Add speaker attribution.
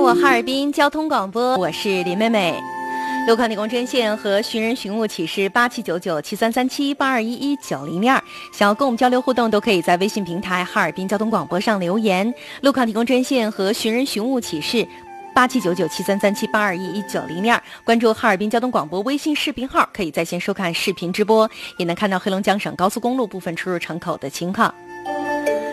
Speaker 1: 哈尔滨交通广播，我是林美美。路况提供专线和寻人寻物启事8799733782119002，想要跟我们交流互动，都可以在微信平台哈尔滨交通广播上留言。路况提供专线和寻人寻物启事8799733782119002，关注哈尔滨交通广播微信视频号，可以在线收看视频直播，也能看到黑龙江省高速公路部分出入城口的情况。